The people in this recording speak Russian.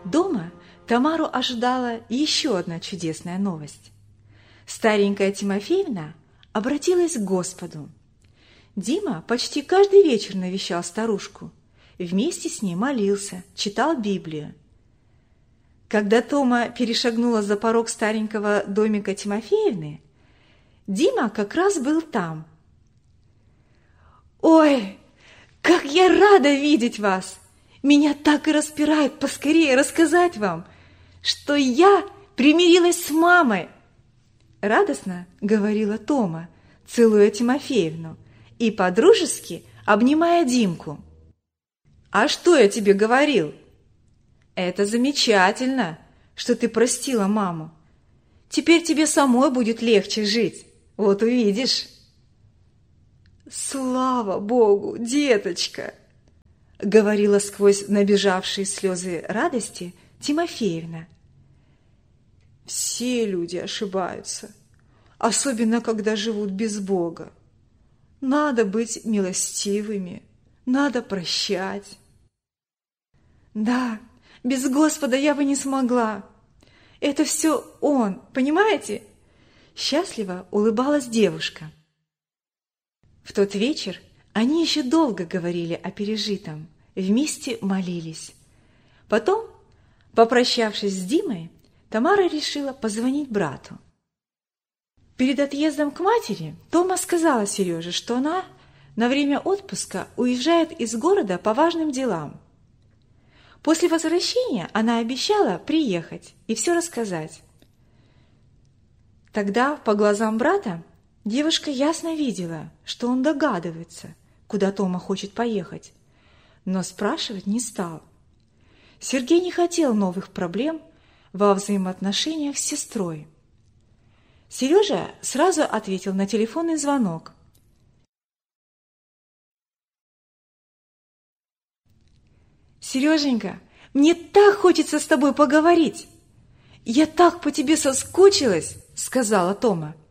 Дома Тамару ожидала еще одна чудесная новость. Старенькая Тимофеевна обратилась к Господу. Дима почти каждый вечер навещал старушку, вместе с ней молился, читал Библию. Когда Тома перешагнула за порог старенького домика Тимофеевны, Дима как раз был там. «Ой, как я рада видеть вас! Меня так и распирает поскорее рассказать вам, что я примирилась с мамой!» Радостно говорила Тома, целуя Тимофеевну и по-дружески обнимая Димку. «А что я тебе говорил? Это замечательно, что ты простила маму. Теперь тебе самой будет легче жить, вот увидишь». «Слава Богу, деточка!» — говорила сквозь набежавшие слезы радости Тимофеевна. «Все люди ошибаются, особенно когда живут без Бога. Надо быть милостивыми, надо прощать». «Да, без Господа я бы не смогла. Это все Он, понимаете?» Счастливо улыбалась девушка. В тот вечер они еще долго говорили о пережитом, вместе молились. Потом, попрощавшись с Димой, Тамара решила позвонить брату. Перед отъездом к матери Тома сказала Сереже, что она на время отпуска уезжает из города по важным делам. После возвращения она обещала приехать и все рассказать. Тогда по глазам брата девушка ясно видела, что он догадывается, куда Тома хочет поехать, но спрашивать не стал. Сергей не хотел новых проблем во взаимоотношениях с сестрой. Сережа сразу ответил на телефонный звонок. «Сереженька, мне так хочется с тобой поговорить! Я так по тебе соскучилась!» — сказала Тома.